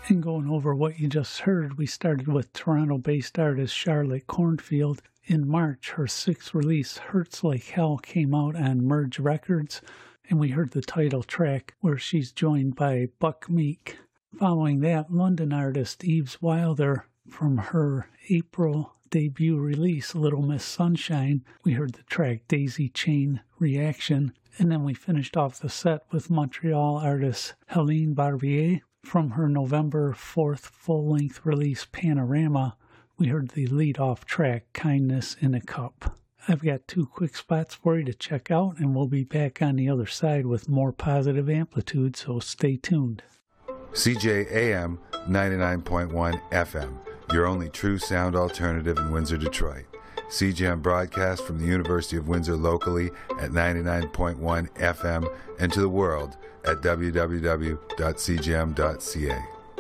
And going over what you just heard, we started with Toronto-based artist Charlotte Cornfield. In March, her sixth release, Hurts Like Hell, came out on Merge Records, and we heard the title track where she's joined by Buck Meek. Following that, London artist Eves Wilder, from her April debut release, Little Miss Sunshine, we heard the track Daisy Chain Reaction, and then we finished off the set with Montreal artist Helene Barbier. From her November 4th full-length release, Panorama, we heard the lead-off track, Kindness in a Cup. I've got 2 quick spots for you to check out, and we'll be back on the other side with more positive amplitude, so stay tuned. CJAM 99.1 FM, your only true sound alternative in Windsor, Detroit. CJAM broadcasts from the University of Windsor locally at 99.1 FM and to the world at www.cjam.ca.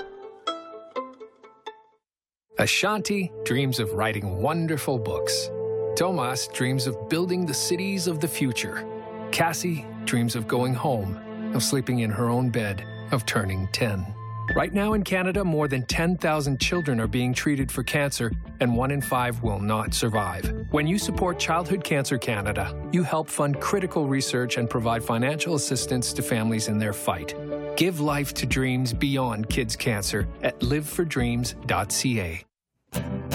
Ashanti dreams of writing wonderful books. Tomas dreams of building the cities of the future. Cassie dreams of going home, of sleeping in her own bed, of turning 10. Right now in Canada, more than 10,000 children are being treated for cancer, and 1 in 5 will not survive. When you support Childhood Cancer Canada, you help fund critical research and provide financial assistance to families in their fight. Give life to dreams beyond kids' cancer at livefordreams.ca.